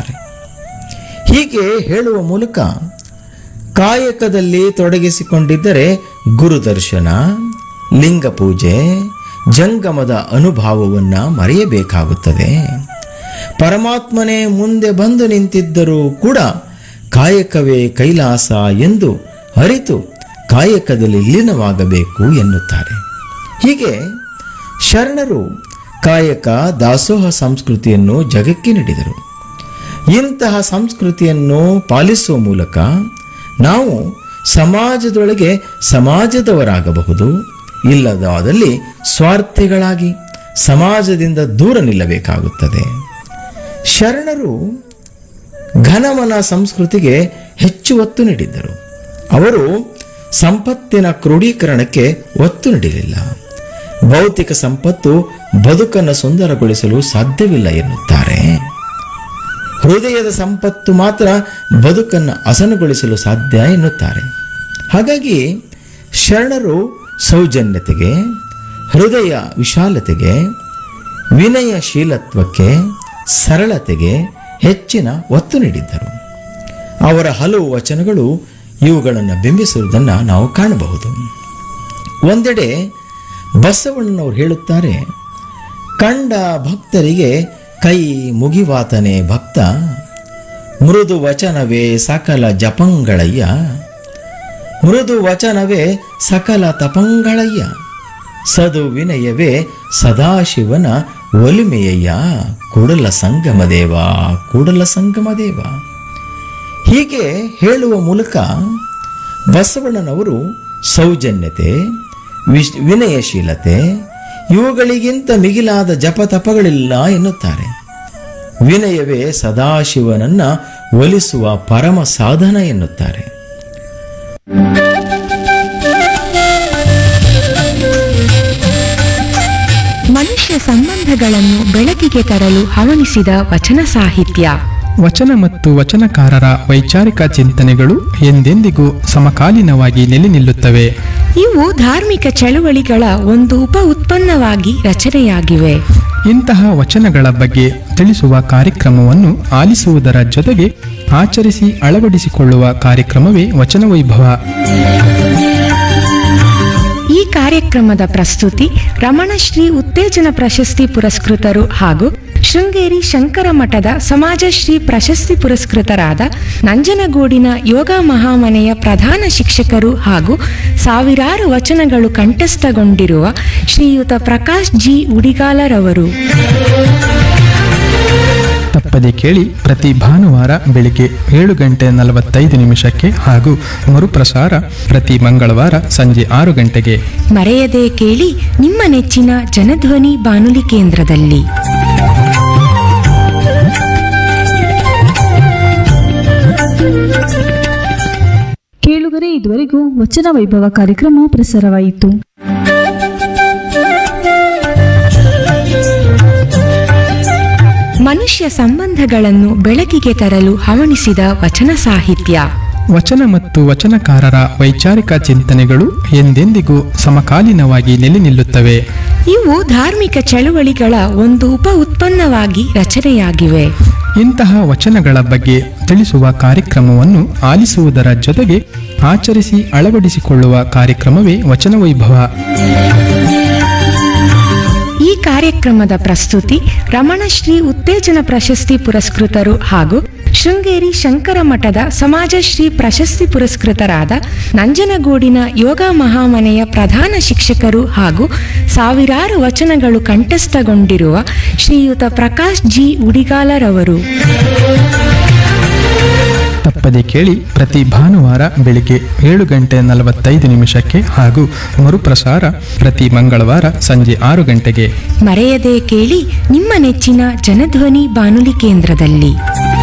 ಎನ್ನುತ್ತಾರೆ. ಹೀಗೆ ಹೇಳುವ ಮೂಲಕ ಕಾಯಕದಲ್ಲಿ ತೊಡಗಿಸಿಕೊಂಡಿದ್ದರೆ ಗುರುದರ್ಶನ, ಲಿಂಗ ಪೂಜೆ, ಜಂಗಮದ ಅನುಭವವನ್ನು ಮರೆಯಬೇಕಾಗುತ್ತದೆ. ಪರಮಾತ್ಮನೇ ಮುಂದೆ ಬಂದು ನಿಂತಿದ್ದರೂ ಕೂಡ ಕಾಯಕವೇ ಕೈಲಾಸ ಎಂದು ಅರಿತು ಕಾಯಕದಲ್ಲಿ ಲೀನವಾಗಬೇಕು ಎನ್ನುತ್ತಾರೆ. ಹೀಗೆ ಶರಣರು ಕಾಯಕ ದಾಸೋಹ ಸಂಸ್ಕೃತಿಯನ್ನು ಜಗಕ್ಕೆ ನೀಡಿದರು. ಇಂತಹ ಸಂಸ್ಕೃತಿಯನ್ನು ಪಾಲಿಸುವ ಮೂಲಕ ನಾವು ಸಮಾಜದೊಳಗೆ ಸಮಾಜದವರಾಗಬಹುದು. ಇಲ್ಲದಾದಲ್ಲಿ ಸ್ವಾರ್ಥಿಗಳಾಗಿ ಸಮಾಜದಿಂದ ದೂರ ನಿಲ್ಲಬೇಕಾಗುತ್ತದೆ. ಶರಣರು ಘನಮನ ಸಂಸ್ಕೃತಿಗೆ ಹೆಚ್ಚು ಒತ್ತು ನೀಡಿದ್ದರು. ಅವರು ಸಂಪತ್ತಿನ ಕ್ರೋಢೀಕರಣಕ್ಕೆ ಒತ್ತು ನೀಡಲಿಲ್ಲ. ಭೌತಿಕ ಸಂಪತ್ತು ಬದುಕನ್ನು ಸುಂದರಗೊಳಿಸಲು ಸಾಧ್ಯವಿಲ್ಲ ಎನ್ನುತ್ತಾರೆ. ಹೃದಯದ ಸಂಪತ್ತು ಮಾತ್ರ ಬದುಕನ್ನು ಹಸನುಗೊಳಿಸಲು ಸಾಧ್ಯ ಎನ್ನುತ್ತಾರೆ. ಹಾಗಾಗಿ ಶರಣರು ಸೌಜನ್ಯತೆಗೆ, ಹೃದಯ ವಿಶಾಲತೆಗೆ, ವಿನಯಶೀಲತ್ವಕ್ಕೆ, ಸರಳತೆಗೆ ಹೆಚ್ಚಿನ ಒತ್ತು ನೀಡಿದ್ದರು. ಅವರ ಹಲವು ವಚನಗಳು ಇವುಗಳನ್ನು ಬಿಂಬಿಸುವುದನ್ನು ನಾವು ಕಾಣಬಹುದು. ಒಂದೆಡೆ ಬಸವಣ್ಣನವರು ಹೇಳುತ್ತಾರೆ, ಕಂಡ ಭಕ್ತರಿಗೆ ಕೈ ಮುಗಿವಾತನೇ ಭಕ್ತ, ಮೃದು ವಚನವೇ ಸಕಲ ಜಪಂಗಳಯ್ಯ, ಮೃದು ವಚನವೇ ಸಕಲ ತಪಂಗಳಯ್ಯ, ಸದು ವಿನಯವೇ ಸದಾಶಿವನ ಒಲಿಮೆಯಯ್ಯ, ಕೂಡಲ ಸಂಗಮದೇವ, ಕೂಡಲ ಸಂಗಮದೇವ. ಹೀಗೆ ಹೇಳುವ ಮೂಲಕ ಬಸವಣ್ಣನವರು ಸೌಜನ್ಯತೆ, ವಿನಯಶೀಲತೆ ಇವುಗಳಿಗಿಂತ ಮಿಗಿಲಾದ ಜಪತಪಗಳಿಲ್ಲ ಎನ್ನುತ್ತಾರೆ. ವಿನಯವೇ ಸದಾಶಿವನನ್ನ ಒಲಿಸುವ ಪರಮ ಸಾಧನ ಎನ್ನುತ್ತಾರೆ. ಮನುಷ್ಯ ಸಂಬಂಧಗಳನ್ನು ಬೆಳಕಿಗೆ ತರಲು ಹವಣಿಸಿದ ವಚನ ಸಾಹಿತ್ಯ. ವಚನ ಮತ್ತು ವಚನಕಾರರ ವೈಚಾರಿಕ ಚಿಂತನೆಗಳು ಎಂದೆಂದಿಗೂ ಸಮಕಾಲೀನವಾಗಿ ನೆಲೆ ನಿಲ್ಲುತ್ತವೆ. ಇವು ಧಾರ್ಮಿಕ ಚಳುವಳಿಗಳ ಒಂದು ಉಪ ಉತ್ಪನ್ನವಾಗಿ ರಚನೆಯಾಗಿವೆ. ಇಂತಹ ವಚನಗಳ ಬಗ್ಗೆ ತಿಳಿಸುವ ಕಾರ್ಯಕ್ರಮವನ್ನು ಆಲಿಸುವುದರ ಜೊತೆಗೆ ಆಚರಿಸಿ ಅಳವಡಿಸಿಕೊಳ್ಳುವ ಕಾರ್ಯಕ್ರಮವೇ ವಚನ ವೈಭವ. ಈ ಕಾರ್ಯಕ್ರಮದ ಪ್ರಸ್ತುತಿ ರಮಣಶ್ರೀ ಉತ್ತೇಜನ ಪ್ರಶಸ್ತಿ ಪುರಸ್ಕೃತರು ಹಾಗೂ ಶೃಂಗೇರಿ ಶಂಕರ ಮಠದ ಸಮಾಜಶ್ರೀ ಪ್ರಶಸ್ತಿ ಪುರಸ್ಕೃತರಾದ ನಂಜನಗೂಡಿನ ಯೋಗ ಮಹಾಮನೆಯ ಪ್ರಧಾನ ಶಿಕ್ಷಕರು ಹಾಗೂ ಸಾವಿರಾರು ವಚನಗಳು ಕಂಠಸ್ಥಗೊಂಡಿರುವ ಶ್ರೀಯುತ ಪ್ರಕಾಶ್ ಜಿ ಉಡಿಗಾಲರವರು. ತಪ್ಪದೆ ಕೇಳಿ, ಪ್ರತಿ ಭಾನುವಾರ ಬೆಳಿಗ್ಗೆ 7:45 ಹಾಗೂ ಮರುಪ್ರಸಾರ ಪ್ರತಿ ಮಂಗಳವಾರ ಸಂಜೆ 6 ಗಂಟೆಗೆ. ಮರೆಯದೆ ಕೇಳಿ ನಿಮ್ಮ ನೆಚ್ಚಿನ ಜನಧ್ವನಿ ಬಾನುಲಿ ಕೇಂದ್ರದಲ್ಲಿ. ಕೇಳುಗರೆ, ಇದುವರೆಗೂ ವಚನ ವೈಭವ ಕಾರ್ಯಕ್ರಮ ಪ್ರಸಾರವಾಯಿತು. ಮನುಷ್ಯ ಸಂಬಂಧಗಳನ್ನು ಬೆಳಕಿಗೆ ತರಲು ಹವಣಿಸಿದ ವಚನ ಸಾಹಿತ್ಯ. ವಚನ ಮತ್ತು ವಚನಕಾರರ ವೈಚಾರಿಕ ಚಿಂತನೆಗಳು ಎಂದೆಂದಿಗೂ ಸಮಕಾಲೀನವಾಗಿ ನೆಲೆ ನಿಲ್ಲುತ್ತವೆ. ಇವು ಧಾರ್ಮಿಕ ಚಳುವಳಿಗಳ ಒಂದು ಉಪ ಉತ್ಪನ್ನವಾಗಿ ರಚನೆಯಾಗಿವೆ. ಇಂತಹ ವಚನಗಳ ಬಗ್ಗೆ ತಿಳಿಸುವ ಕಾರ್ಯಕ್ರಮವನ್ನು ಆಲಿಸುವುದರ ಜೊತೆಗೆ ಆಚರಿಸಿ ಅಳವಡಿಸಿಕೊಳ್ಳುವ ಕಾರ್ಯಕ್ರಮವೇ ವಚನ ವೈಭವ. ಈ ಕಾರ್ಯಕ್ರಮದ ಪ್ರಸ್ತುತಿ ರಮಣಶ್ರೀ ಉತ್ತೇಜನ ಪ್ರಶಸ್ತಿ ಪುರಸ್ಕೃತರು ಹಾಗೂ ಶೃಂಗೇರಿ ಶಂಕರ ಮಠದ ಸಮಾಜಶ್ರೀ ಪ್ರಶಸ್ತಿ ಪುರಸ್ಕೃತರಾದ ನಂಜನಗೂಡಿನ ಯೋಗ ಮಹಾಮನೆಯ ಪ್ರಧಾನ ಶಿಕ್ಷಕರು ಹಾಗೂ ಸಾವಿರಾರು ವಚನಗಳು ಕಂಠಸ್ಥಗೊಂಡಿರುವ ಶ್ರೀಯುತ ಪ್ರಕಾಶ್ ಜಿ ಉಡಿಗಾಲರವರು. ತಪ್ಪದೆ ಕೇಳಿ, ಪ್ರತಿ ಭಾನುವಾರ ಬೆಳಿಗ್ಗೆ 7:45 ಹಾಗೂ ಮರುಪ್ರಸಾರ ಪ್ರತಿ ಮಂಗಳವಾರ ಸಂಜೆ 6 ಗಂಟೆಗೆ. ಮರೆಯದೆ ಕೇಳಿ ನಿಮ್ಮ ನೆಚ್ಚಿನ ಜನಧ್ವನಿ ಬಾನುಲಿ ಕೇಂದ್ರದಲ್ಲಿ.